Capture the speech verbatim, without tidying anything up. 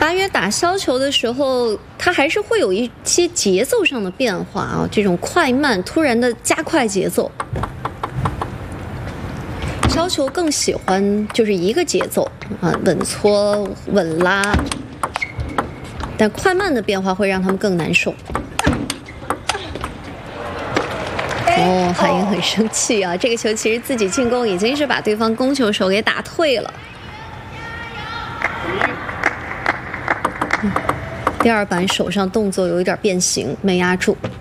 韩约打削球的时候，他还是会有一些节奏上的变化啊，这种快慢突然的加快节奏。削球更喜欢就是一个节奏啊，稳搓稳拉，但快慢的变化会让他们更难受。哦，韩英很生气啊！这个球其实自己进攻已经是把对方攻球手给打退了。嗯、第二板手上动作有一点变形，没压住。